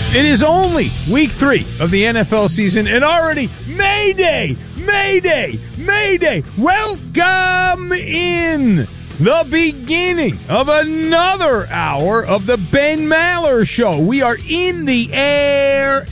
It is only week 3 of the NFL season and already Mayday! Welcome in the beginning of another hour of the Ben Maller Show. We are in the air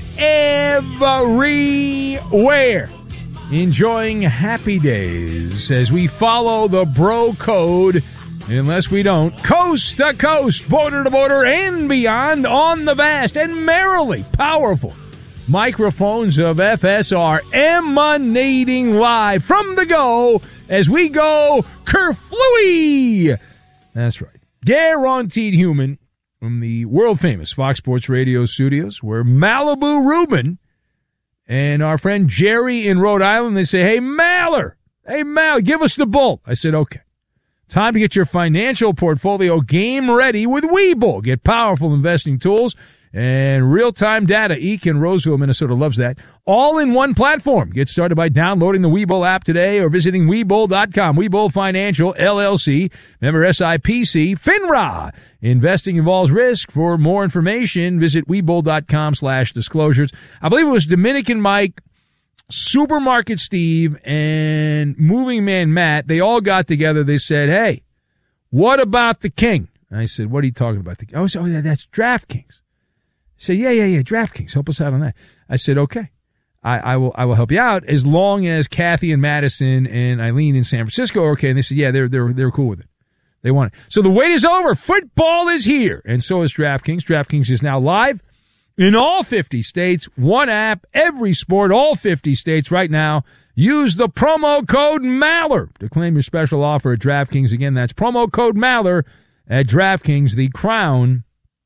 everywhere, enjoying happy days as we follow the bro code. Unless we don't, coast to coast, border to border, and beyond on the vast and merrily powerful microphones of FSR emanating live from the go as we go kerflooey. That's right. Guaranteed human from the world-famous Fox Sports Radio studios where Malibu Rubin and our friend Jerry in Rhode Island, they say, hey, Mal, give us the bull. I said, okay. Time to get your financial portfolio game ready with Webull. Get powerful investing tools and real-time data. Eek in Roseville, Minnesota loves that. All in one platform. Get started by downloading the Webull app today or visiting Webull.com. Webull Financial, LLC, member SIPC, FINRA. Investing involves risk. For more information, visit Webull.com/disclosures. I believe it was Dominican Mike, Supermarket Steve, and Moving Man Matt. They all got together. They said, hey, what about the king? And I said, what are you talking about? Oh, yeah, that's DraftKings. I said, yeah, DraftKings. Help us out on that. I said, okay, I will help you out as long as Kathy and Madison and Eileen in San Francisco are okay. And they said, yeah, they're cool with it. They want it. So the wait is over. Football is here. And so is DraftKings. DraftKings is now live in all 50 states, one app, every sport, all 50 states right now. Use the promo code MALLER to claim your special offer at DraftKings. Again, that's promo code MALLER at DraftKings. The crown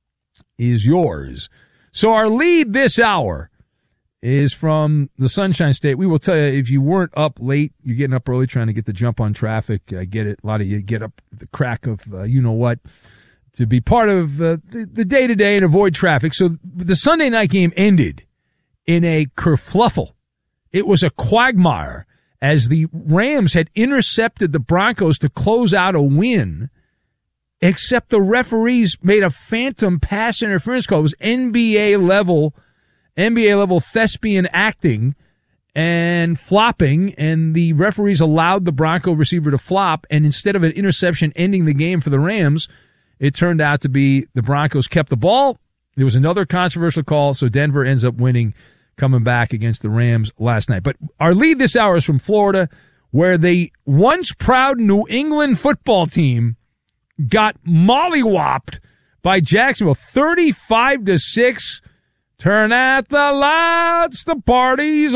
is yours. So our lead this hour is from the Sunshine State. We will tell you, if you weren't up late, you're getting up early trying to get the jump on traffic. I get it. A lot of you get up at the crack of you-know-what. To be part of the day-to-day and avoid traffic. So the Sunday night game ended in a kerfluffle. It was a quagmire as the Rams had intercepted the Broncos to close out a win, except the referees made a phantom pass interference call. It was NBA level thespian acting and flopping, and the referees allowed the Bronco receiver to flop, and instead of an interception ending the game for the Rams, it turned out to be the Broncos kept the ball. There was another controversial call, so Denver ends up winning, coming back against the Rams last night. But our lead this hour is from Florida, where the once proud New England football team got mollywopped by Jacksonville, 35-6. Turn out the lights, the party's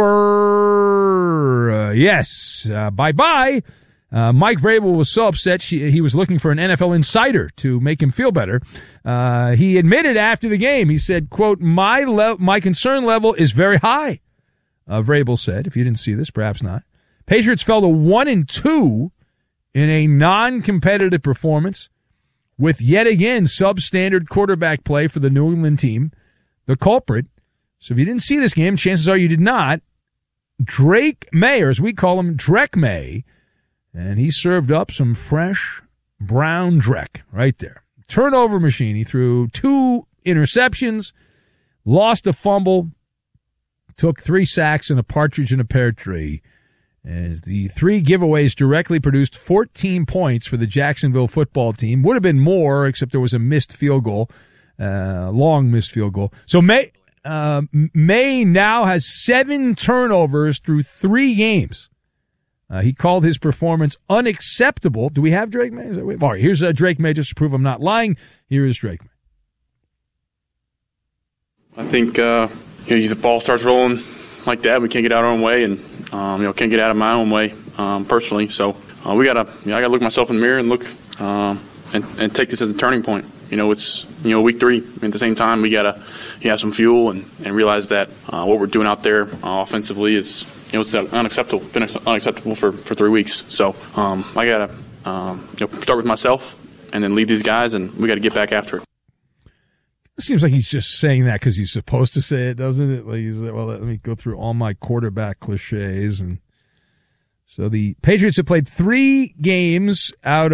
over. Bye-bye. Mike Vrabel was so upset he was looking for an NFL insider to make him feel better. He admitted after the game, he said, quote, my concern level is very high, Vrabel said. If you didn't see this, perhaps not. Patriots fell to 1-2 in a non-competitive performance with yet again substandard quarterback play for the New England team. The culprit, so if you didn't see this game, chances are you did not, Drake May, or as we call him, Drek May, and he served up some fresh brown Drek right there. Turnover machine. He threw 2 interceptions, lost a fumble, took 3 sacks and a partridge in a pear tree. As the 3 giveaways directly produced 14 points for the Jacksonville football team. Would have been more, except there was a missed field goal, long missed field goal. So May now has 7 turnovers through 3 games. He called his performance unacceptable. Do we have Drake May? All right, here's Drake May just to prove I'm not lying. Here is Drake May. I think the ball starts rolling like that. We can't get out our own way, and can't get out of my own way personally. So I gotta look myself in the mirror and look and take this as a turning point. It's week 3. At the same time, we gotta have some fuel and realize that what we're doing out there offensively is it's unacceptable. Been unacceptable for 3 weeks. So I gotta start with myself and then lead these guys, and we got to get back after it. It seems like he's just saying that because he's supposed to say it, doesn't it? Like he's like, well, let me go through all my quarterback cliches. And so the Patriots have played 3 games out